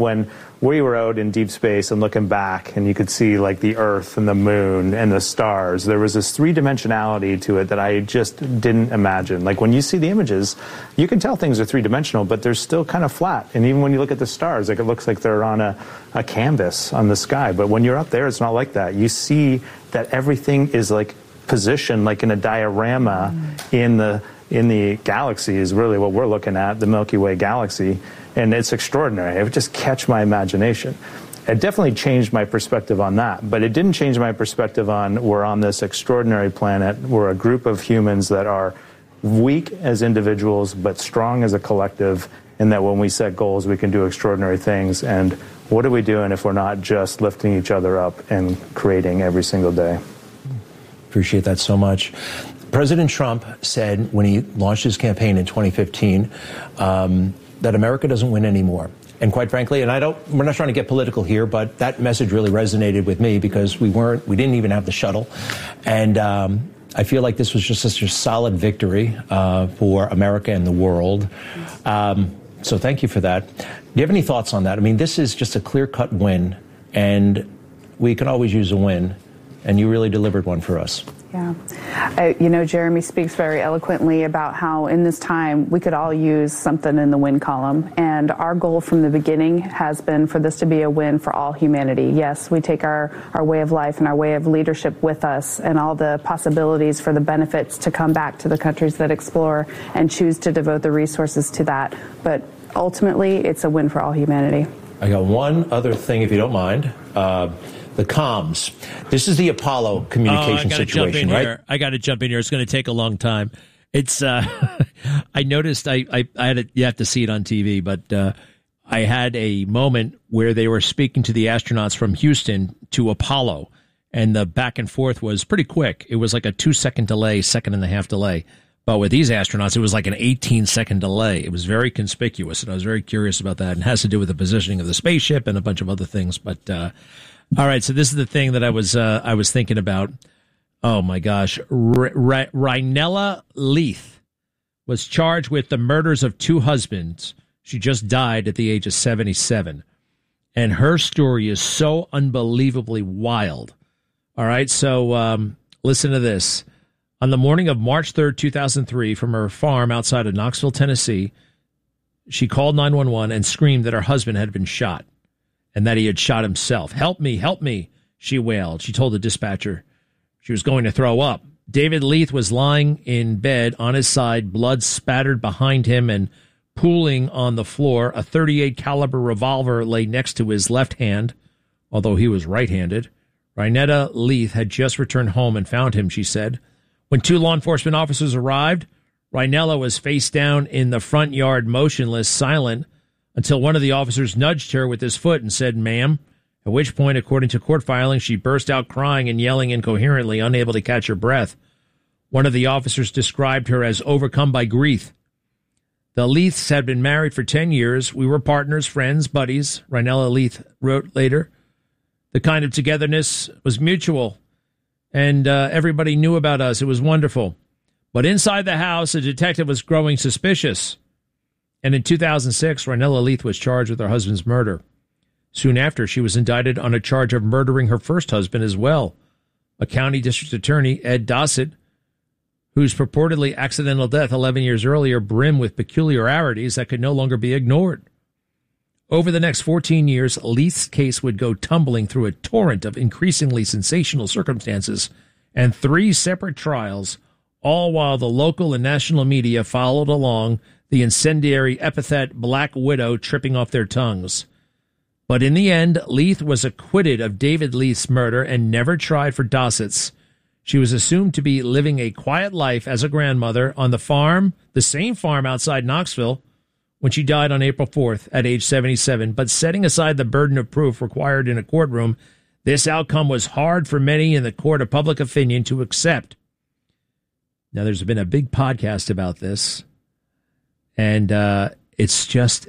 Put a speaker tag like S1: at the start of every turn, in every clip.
S1: When we were out in deep space and looking back, and you could see like the Earth and the moon and the stars, there was this three-dimensionality to it that I just didn't imagine. Like when you see the images, you can tell things are three-dimensional, but they're still kind of flat. And even when you look at the stars, like it looks like they're on a canvas on the sky. But when you're up there, it's not like that. You see that everything is like positioned like in a diorama in the galaxy is really what we're looking at, the Milky Way galaxy. And it's extraordinary. It would just catch my imagination. It definitely changed my perspective on that. But it didn't change my perspective on we're on this extraordinary planet. We're a group of humans that are weak as individuals, but strong as a collective. And that when we set goals, we can do extraordinary things. And what are we doing if we're not just lifting each other up and creating every single day?
S2: Appreciate that so much. President Trump said when he launched his campaign in 2015 that America doesn't win anymore. And quite frankly, and we're not trying to get political here, but that message really resonated with me because we didn't even have the shuttle. And I feel like this was just such a solid victory for America and the world. So thank you for that. Do you have any thoughts on that? I mean, this is just a clear-cut win, and we can always use a win, and you really delivered one for us.
S3: Yeah. Jeremy speaks very eloquently about how in this time we could all use something in the win column. And our goal from the beginning has been for this to be a win for all humanity. Yes, we take our way of life and our way of leadership with us and all the possibilities for the benefits to come back to the countries that explore and choose to devote the resources to that. But ultimately, it's a win for all humanity.
S2: I got one other thing, if you don't mind. The comms. This is the Apollo communication situation, right?
S4: Here. I got to jump in here. It's going to take a long time. It's. I noticed. I had. You have to see it on TV, but I had a moment where they were speaking to the astronauts from Houston to Apollo, and the back and forth was pretty quick. It was like a 2-second delay, 1.5-second delay. But with these astronauts, it was like an 18-second delay. It was very conspicuous, and I was very curious about that. And it has to do with the positioning of the spaceship and a bunch of other things, but. All right, so this is the thing that I was thinking about. Oh my gosh, Rhinella Leith was charged with the murders of 2 husbands. She just died at the age of 77, and her story is so unbelievably wild. All right, so listen to this. On the morning of March 3rd, 2003, from her farm outside of Knoxville, Tennessee, she called 911 and screamed that her husband had been shot. And that he had shot himself. Help me, she wailed. She told the dispatcher she was going to throw up. David Leith was lying in bed on his side, blood spattered behind him and pooling on the floor. A .38 caliber revolver lay next to his left hand, although he was right-handed. Rhinella Leith had just returned home and found him, she said. When 2 law enforcement officers arrived, Rhinella was face down in the front yard, motionless, silent, until one of the officers nudged her with his foot and said, "Ma'am," at which point, according to court filings, she burst out crying and yelling incoherently, unable to catch her breath. One of the officers described her as overcome by grief. The Leiths had been married for 10 years. We were partners, friends, buddies, Rhinella Leith wrote later. The kind of togetherness was mutual, and everybody knew about us. It was wonderful. But inside the house, a detective was growing suspicious. And in 2006, Rhinella Leith was charged with her husband's murder. Soon after, she was indicted on a charge of murdering her first husband as well. A county district attorney, Ed Dossett, whose purportedly accidental death 11 years earlier brimmed with peculiarities that could no longer be ignored. Over the next 14 years, Leith's case would go tumbling through a torrent of increasingly sensational circumstances and 3 separate trials, all while the local and national media followed along, the incendiary epithet Black Widow tripping off their tongues. But in the end, Leith was acquitted of David Leith's murder and never tried for Dossett's. She was assumed to be living a quiet life as a grandmother on the farm, the same farm outside Knoxville, when she died on April 4th at age 77. But setting aside the burden of proof required in a courtroom, this outcome was hard for many in the court of public opinion to accept. Now, there's been a big podcast about this. And it's just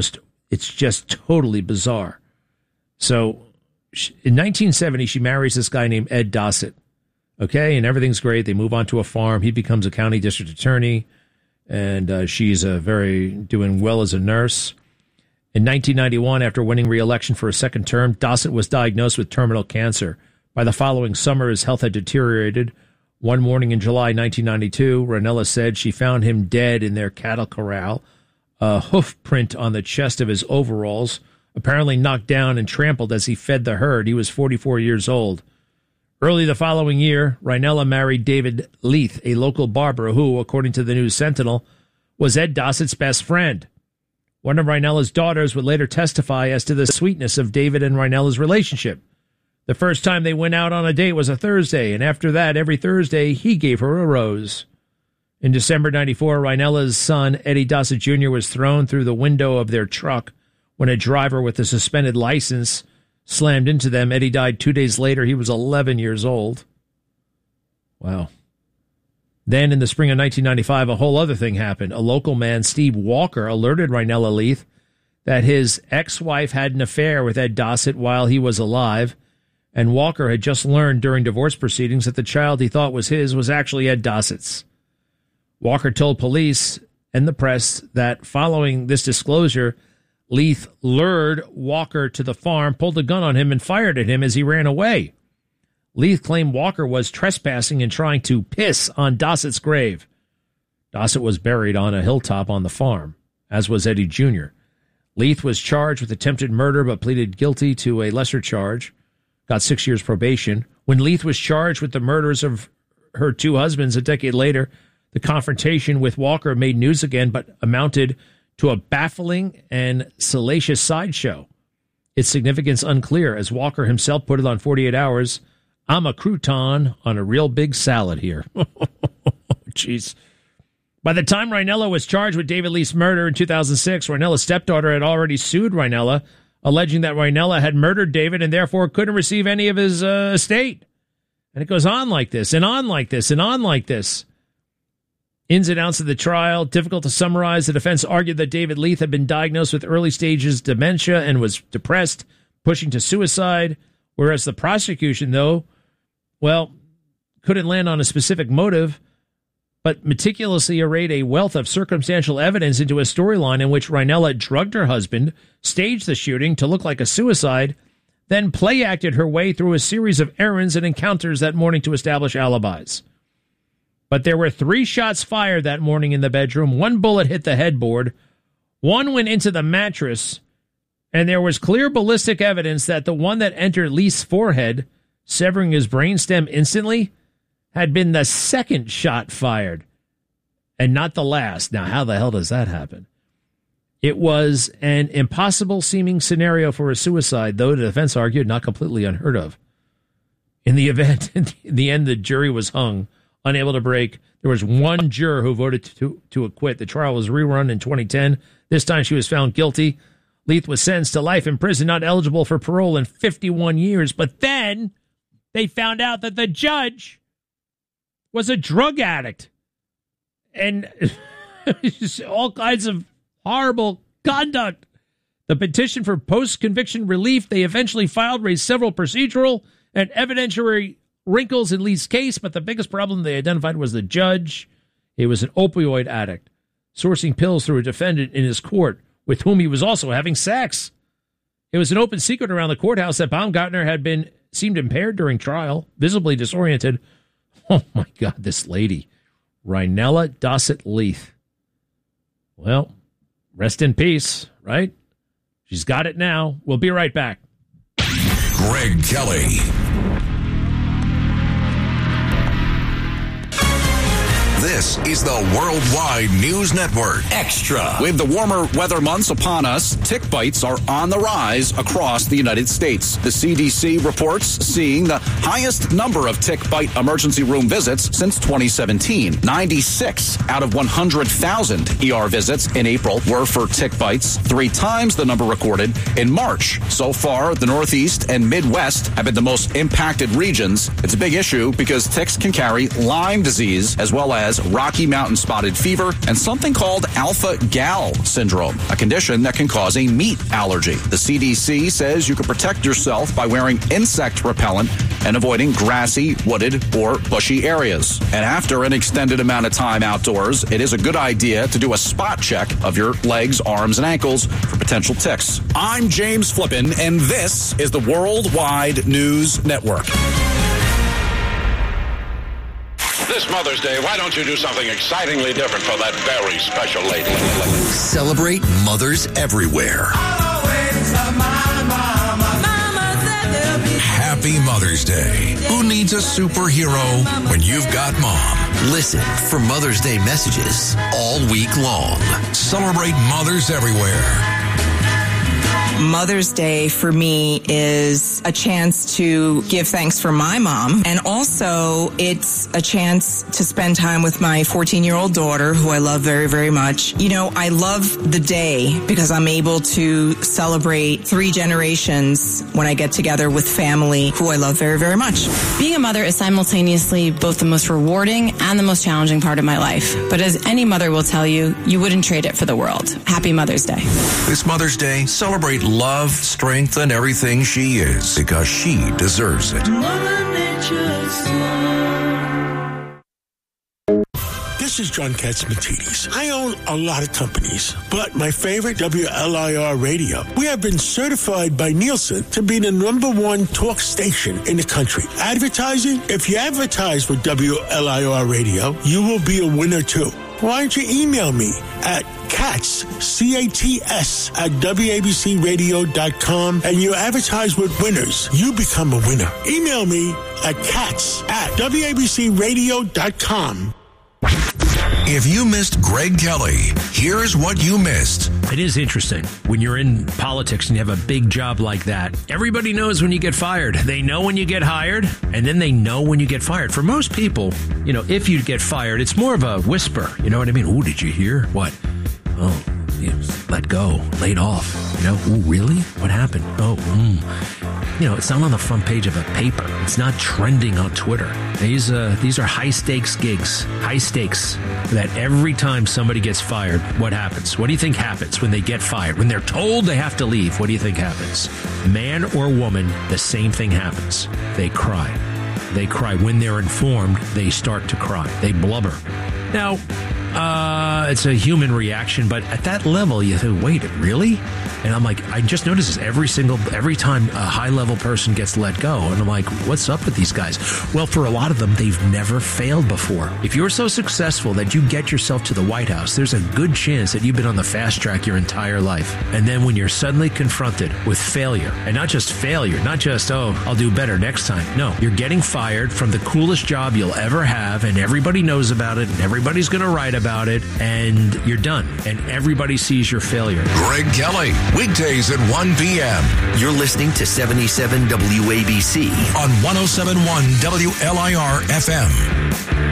S4: totally bizarre. So in 1970, she marries this guy named Ed Dossett. Okay, and everything's great. They move on to a farm. He becomes a county district attorney, and she's doing well as a nurse. In 1991, after winning re-election for a second term, Dossett was diagnosed with terminal cancer. By the following summer, his health had deteriorated. One morning in July 1992, Rinella said she found him dead in their cattle corral, a hoof print on the chest of his overalls, apparently knocked down and trampled as he fed the herd. He was 44 years old. Early the following year, Rinella married David Leith, a local barber who, according to the News Sentinel, was Ed Dossett's best friend. One of Rinella's daughters would later testify as to the sweetness of David and Rinella's relationship. The first time they went out on a date was a Thursday, and after that, every Thursday, he gave her a rose. In December 94, Rinella's son, Eddie Dossett Jr., was thrown through the window of their truck when a driver with a suspended license slammed into them. Eddie died 2 days later. He was 11 years old. Wow. Then in the spring of 1995, a whole other thing happened. A local man, Steve Walker, alerted Rinella Leith that his ex-wife had an affair with Ed Dossett while he was alive, and Walker had just learned during divorce proceedings that the child he thought was his was actually Ed Dossett's. Walker told police and the press that following this disclosure, Leith lured Walker to the farm, pulled a gun on him, and fired at him as he ran away. Leith claimed Walker was trespassing and trying to piss on Dossett's grave. Dossett was buried on a hilltop on the farm, as was Eddie Jr. Leith was charged with attempted murder but pleaded guilty to a lesser charge, got 6 years probation. When Leith was charged with the murders of her two husbands a decade later, the confrontation with Walker made news again but amounted to a baffling and salacious sideshow. Its significance unclear, as Walker himself put it on 48 Hours, "I'm a crouton on a real big salad here." Jeez. By the time Rinella was charged with David Leith's murder in 2006, Rinella's stepdaughter had already sued Rinella, alleging that Rinella had murdered David and therefore couldn't receive any of his estate. And it goes on like this, and on like this, and on like this. Ins and outs of the trial, difficult to summarize. The defense argued that David Leith had been diagnosed with early stages dementia and was depressed, pushing to suicide, whereas the prosecution, though, well, couldn't land on a specific motive, but meticulously arrayed a wealth of circumstantial evidence into a storyline in which Rinella drugged her husband, staged the shooting to look like a suicide, then play-acted her way through a series of errands and encounters that morning to establish alibis. But there were 3 shots fired that morning in the bedroom. 1 bullet hit the headboard. 1 went into the mattress. And there was clear ballistic evidence that the one that entered Leith's forehead, severing his brainstem instantly, had been the second shot fired, and not the last. Now, how the hell does that happen? It was an impossible-seeming scenario for a suicide, though the defense argued not completely unheard of. In the event, in the end, the jury was hung, unable to break. There was 1 juror who voted to acquit. The trial was rerun in 2010. This time she was found guilty. Leith was sentenced to life in prison, not eligible for parole in 51 years. But then they found out that the judge was a drug addict. And all kinds of horrible conduct. The petition for post-conviction relief they eventually filed raised several procedural and evidentiary wrinkles in Leith's case, but the biggest problem they identified was the judge. He was an opioid addict, sourcing pills through a defendant in his court, with whom he was also having sex. It was an open secret around the courthouse that Baumgartner seemed impaired during trial, visibly disoriented. Oh my God, this lady, Rinella Dossett Leith. Well, rest in peace, right? She's got it now. We'll be right back.
S5: Greg Kelly. This is the Worldwide News Network Extra.
S6: With the warmer weather months upon us, tick bites are on the rise across the United States. The CDC reports seeing the highest number of tick bite emergency room visits since 2017. 96 out of 100,000 ER visits in April were for tick bites, 3 times the number recorded in March. So far, the Northeast and Midwest have been the most impacted regions. It's a big issue because ticks can carry Lyme disease as well as as Rocky Mountain spotted fever and something called alpha-gal syndrome, a condition that can cause a meat allergy. The CDC says you can protect yourself by wearing insect repellent and avoiding grassy, wooded, or bushy areas. And after an extended amount of time outdoors, it is a good idea to do a spot check of your legs, arms, and ankles for potential ticks. I'm James Flippin, and this is the Worldwide News Network.
S7: This Mother's Day, why don't you do something excitingly different for that very special lady?
S5: Celebrate mothers everywhere. Happy Mother's Day. Who needs a superhero when you've got mom? Listen for Mother's Day messages all week long. Celebrate mothers everywhere.
S8: Mother's Day for me is a chance to give thanks for my mom, and also it's a chance to spend time with my 14-year-old daughter, who I love very, very much. You know, I love the day because I'm able to celebrate 3 generations when I get together with family who I love very, very much.
S9: Being a mother is simultaneously both the most rewarding and the most challenging part of my life. But as any mother will tell you, you wouldn't trade it for the world. Happy Mother's Day.
S5: This Mother's Day, celebrate love, strength, and everything she is, because she deserves it.
S10: This is John Katzmatidis. I own a lot of companies, but my favorite, WLIR Radio. We have been certified by Nielsen to be the #1 talk station in the country. Advertising? If you advertise with WLIR Radio, you will be a winner too. Why don't you email me at Katz, C-A-T-S, at WABCRadio.com, and you advertise with winners. You become a winner. Email me at Katz at WABCRadio.com.
S5: If you missed Greg Kelly, here's what you missed.
S4: It is interesting when you're in politics and you have a big job like that. Everybody knows when you get fired. They know when you get hired, and then they know when you get fired. For most people, you know, if you get fired, it's more of a whisper. You know what I mean? Oh, did you hear? What? Oh, let go, laid off. You know, oh, really? What happened? Oh, You know, it's not on the front page of a paper. It's not trending on Twitter. These are high-stakes gigs, high stakes, that every time somebody gets fired, what happens? What do you think happens when they get fired? When they're told they have to leave, what do you think happens? Man or woman, the same thing happens. They cry. They cry. When they're informed, they start to cry. They blubber. Now, it's a human reaction, but at that level, you think, wait, really? And I'm like, I just notice this every time a high-level person gets let go. And I'm like, what's up with these guys? Well, for a lot of them, they've never failed before. If you're so successful that you get yourself to the White House, there's a good chance that you've been on the fast track your entire life. And then when you're suddenly confronted with failure, and not just failure, not just, oh, I'll do better next time. No, you're getting fired from the coolest job you'll ever have, and everybody knows about it, and everybody's going to write about it, and you're done. And everybody sees your failure.
S5: Greg Kelly, weekdays at 1 p.m. You're listening to 77 WABC on 107.1 WLIR FM.